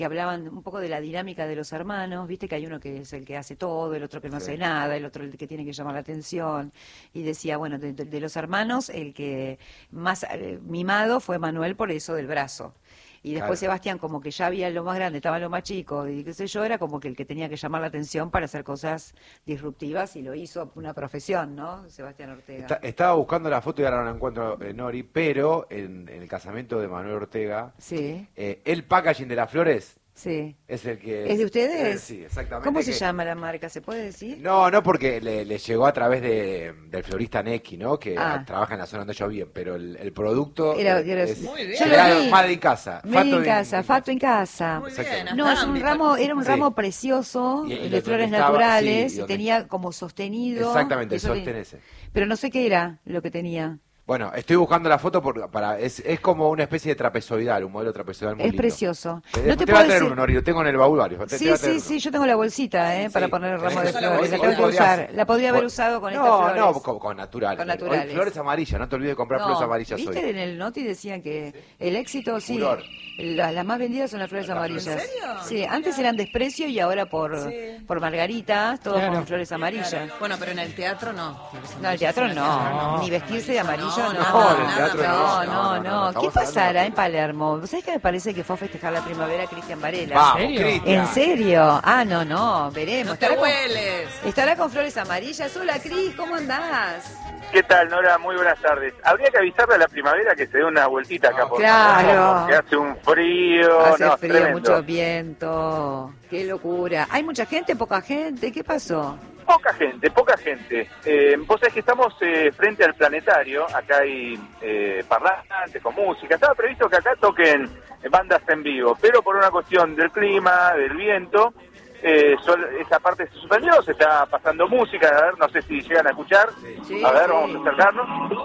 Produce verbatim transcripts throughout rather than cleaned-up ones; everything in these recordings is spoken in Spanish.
que hablaban un poco de la dinámica de los hermanos, viste que hay uno que es el que hace todo, el otro que no Sí. hace nada, el otro el que tiene que llamar la atención, y decía, bueno, de, de- de los hermanos, el que más eh, mimado fue Manuel por eso del brazo. Y después Claro. Sebastián, como que ya había lo más grande, estaba lo más chico, y qué sé yo, era como que el que tenía que llamar la atención para hacer cosas disruptivas, y lo hizo una profesión, ¿no? Sebastián Ortega. Está- estaba buscando la foto y ahora no la encuentro, eh, Nori, pero en, en el casamiento de Manuel Ortega, Sí, eh, el packaging de las flores sí. es el que... ¿Es de ustedes? eh, sí, exactamente. ¿Cómo se que- llama la marca? ¿Se puede decir? No, no porque le, le llegó a través de, del florista Neki, ¿no? Que Ah. a- trabaja en la zona donde yo vivo, pero el, el producto Era- eh, era- es Muy bien. Yo lo creado vi. Made in casa. Made in Fato casa, fato en casa. Muy Exactamente. bien. No, es un Andy, ramo, era un Sí. ramo precioso Y- y de donde flores estaba, naturales sí, y y donde- tenía como sostenido. Exactamente, el eso te- sostén ese. Pero no sé qué era lo que tenía. Bueno, estoy buscando la foto por, para es, es como una especie de trapezoidal, un modelo trapezoidal muy Es lindo. precioso. Te, No te te va puedo a traer decir- uno, Nori, lo tengo en el baúl varios. te- te Sí, va a traer sí, uno. sí, yo tengo la bolsita, ¿eh? Para Sí, poner el tenés ramo de que- flores. hoy- La hoy tengo que podrías- usar. La podría haber hoy- usado con estas No, flores. no, con, con naturales. Con Nori. naturales. Hoy flores amarillas, no te olvides de comprar No, flores amarillas ¿viste hoy. en el Noti decían que el éxito, sí, Furor. la- las más vendidas son las flores amarillas? ¿En serio? Sí, antes eran desprecio y ahora por, Sí. por margaritas, todo Claro. con flores amarillas. Bueno, pero en el teatro no. No, el teatro no, ni vestirse de amarillo No, no. nada, en el teatro no, no, no, no, no, no, no. ¿Qué estamos pasará hablando- en Palermo? ¿Sabés que me parece que fue a festejar la primavera Cristian Varela? Vamos, serio? Cristian. ¿En serio? Ah, no, no, veremos. No te Estará con, hueles. estará con flores amarillas. Hola, Cris, ¿cómo andás? ¿Qué tal, Nora? Muy buenas tardes. Habría que avisarle a la primavera que se dé una vueltita acá por Claro. Palermo, porque hace un frío, Hace no, frío, tremendo. mucho viento. Qué locura. ¿Hay mucha gente, poca gente? ¿Qué pasó? Poca gente, poca gente. Eh, vos sabés que estamos eh, frente al planetario, acá hay eh, parlantes con música. Estaba previsto que acá toquen eh, bandas en vivo, pero por una cuestión del clima, del viento, eh, sol- esa parte se suspendió, se está pasando música, a ver, no sé si llegan a escuchar. Sí, a ver, sí. vamos a acercarnos.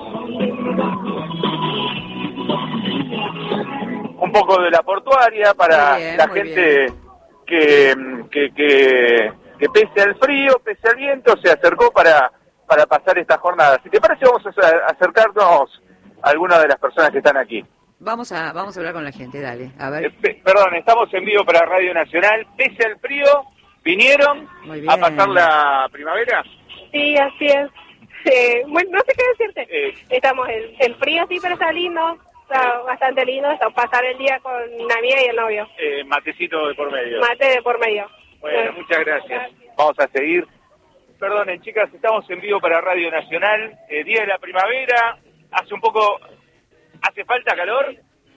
Un poco de la portuaria para Muy bien, la muy gente que, que, que, que pese al frío, pese al viento, se acercó para, para pasar esta jornada. Si te parece, vamos a acer- acercarnos a algunas de las personas que están aquí. Vamos a, vamos a hablar con la gente, dale. A Eh, ver. pe- perdón, estamos en vivo para Radio Nacional. Pese al frío, vinieron Muy bien. a pasar la primavera. Sí, así es. Eh, bueno, no sé qué decirte. Eh. Estamos en, en frío, sí, pero está lindo. Está bastante lindo. Está pasar el día con una amiga y el novio. Eh, matecito de por medio. Mate de por medio. Bueno, Eh, muchas gracias. Vamos a seguir. Perdonen, chicas, estamos en vivo para Radio Nacional. Eh, día de la primavera. Hace un poco... ¿Hace falta calor?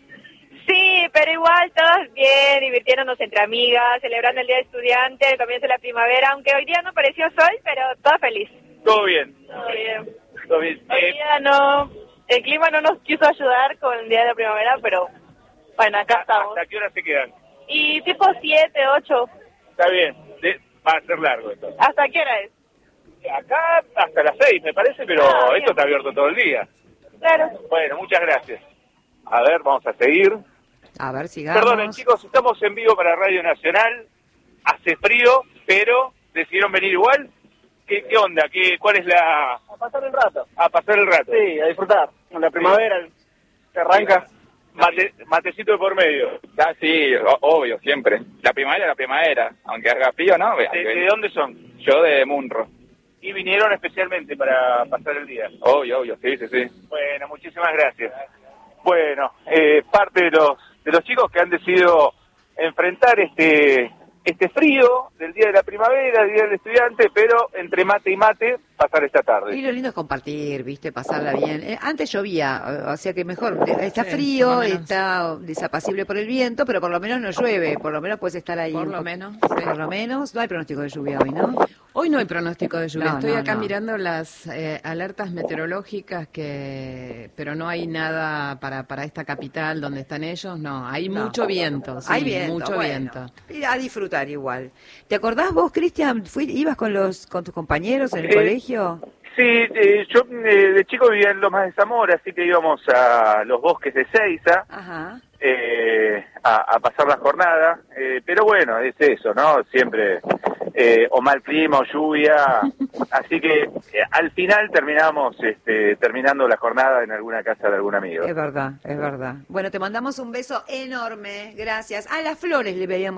Sí, pero igual todos bien, divirtiéndonos entre amigas, celebrando el Día del Estudiante, el comienzo de la primavera, aunque hoy día no apareció sol, pero todo feliz. Todo bien. Todo bien. Todo bien. Hoy Eh, día no, el clima no nos quiso ayudar con el Día de la Primavera, pero bueno, acá estamos. ¿Hasta qué hora se quedan? Y tipo siete, ocho, Está bien. De- va a ser largo esto. ¿hasta qué hora es? Acá hasta las seis, me parece, pero Ah, bien. esto está abierto todo el día. Claro. Bueno, muchas gracias. A ver, vamos a seguir. A ver, sigamos. Perdonen, chicos, estamos en vivo para Radio Nacional. Hace frío, pero decidieron venir igual. ¿Qué, qué onda? ¿Qué, ¿Cuál es la...? A pasar el rato. A pasar el rato. Sí, a disfrutar. En la primavera se arranca. Mate- matecito de por medio. Ah, sí, o- obvio, siempre. La primavera es la primavera, aunque haga frío, ¿no? ¿De, de dónde son? Yo de Munro. Y vinieron especialmente para pasar el día. Obvio, obvio, sí, sí, sí. Bueno, muchísimas gracias. Bueno, eh, parte de los de los chicos que han decidido enfrentar este este frío del día de la primavera, del día del estudiante, pero entre mate y mate pasar esta Y tarde. lo lindo es compartir, ¿viste? Pasarla bien. Eh, antes llovía, eh, o sea que mejor. eh, Está Sí, frío, por lo menos. está desapacible por el viento, pero por lo menos no llueve. Por lo menos puedes estar ahí. Por un lo po- menos, sí. Por lo menos. No hay pronóstico de lluvia hoy, ¿no? Hoy no hay pronóstico de lluvia. No, Estoy no, acá no. mirando las eh, alertas meteorológicas, que pero no hay nada para, para esta capital donde están ellos. No, hay No. mucho viento. Sí, Hay viento, mucho bueno. viento. Y a disfrutar igual. ¿Te acordás vos, Cristian? fui- ¿Ibas con los con tus compañeros en el Eh, colegio? Sí, eh, yo eh, de chico vivía en Lomas de Zamora, así que íbamos a los bosques de Seiza Ajá. eh, a, a pasar la jornada, eh, pero bueno, es eso, ¿no? Siempre eh, o mal clima o lluvia, así que eh, al final terminamos este, terminando la jornada en alguna casa de algún amigo. Es verdad, es verdad. Bueno, te mandamos un beso enorme, gracias. A las flores le veíamos.